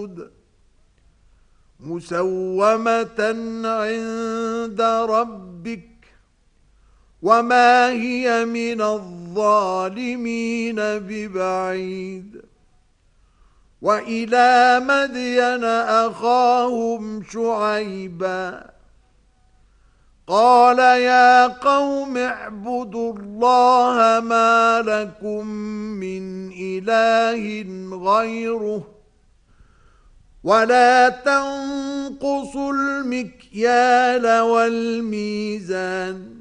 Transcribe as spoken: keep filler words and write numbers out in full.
الحدود مسومة عند ربك وما هي من الظالمين ببعيد وإلى مدين أخاهم شعيبا قال يا قوم اعبدوا الله ما لكم من إله غيره ولا تنقصوا المكيال والميزان